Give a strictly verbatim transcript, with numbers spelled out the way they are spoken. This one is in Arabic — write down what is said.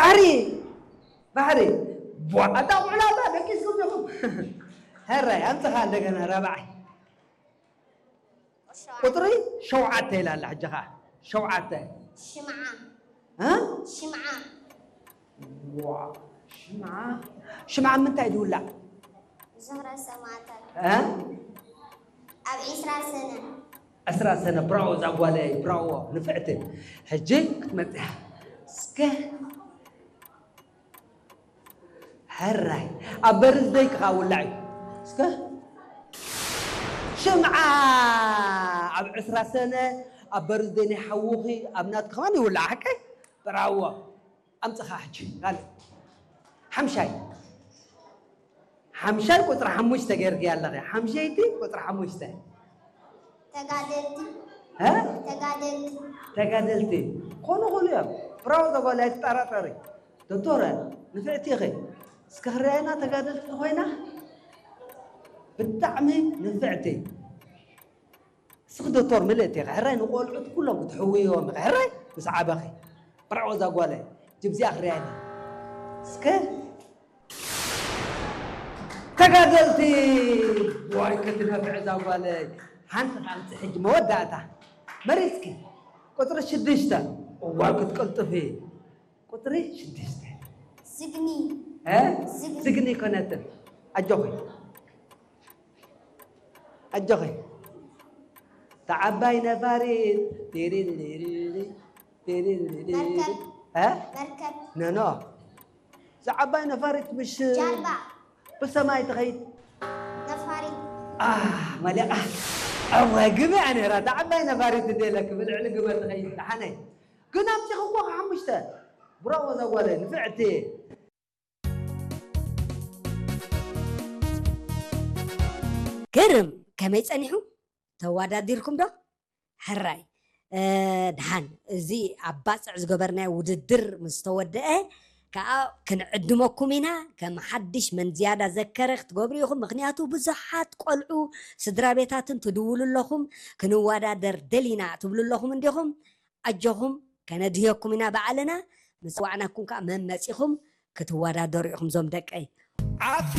بحري بحري بوا أدا ولا أدا دكيسكم يوم هراي أنت خالد أنا ربعي قطري شوعته لا لا جها شوعته شمعة ها شمعة وا شمعة شمعة من تايدول لا زهرة سماتة ها أب عشرة سنة عشرة سنة براو زعوالي براو نفعته هجي متى سكه هراي أبرز ديك خاولعي سكه شمعة أب عشرة سنة أبرز ديني حوخي أبنات كمان يولع حكي براو أمسخ حكي قال حمشاي حمشاي قطر حموش تغير يلا حمشايتي قطر حموش تغير تقادلتي ها تقادلتي تقادلتي كونو غوليا براو دغولا تطرطري دكتوره نفعتي خي سكهرينا تقادلتي خوينا بالطعمه نفعتي سخ دكتور ملتي غيري نقولعت كلهم تحويهم غيري بس عبخي براو دغولا جبزي اخرياني سكه تقادلتي واي كتنا في عزاوالي حنت قامت حج مودعتها مريسكي قطر شدشتا وواقت قلت فيه قطري شدشتا سجني ها زقني. زقني كانت اجوخي اجوخي تعباي نفاريد تيري تيري تيري مركب. ها مركب نانو تعباي نفاريد مش جربة بالسماء تغيد نفاري آه مالي آه الله قبع أنا را تعبينا فاريت ديلك بالعلق قبل تغير حني قلنا أمشي خوك حمشته براو زوالي نفعتي كرم كما يصنحوا تواداديركم دو حراي أه دهان زي عباس زغبرنا وددر مستودئه كا كنعدمكم هنا كما حدش من زياده ذكرخ تغبريكم مخنياتو بزحات قلعو سدرا بيتاتن تدولوا لكم كنوادادر دلينا تبلوا لكم انديكم اجهم كنديكم هنا بعلنا مسوعناكم كمن مصيكم كتوادادريكم زوم دقي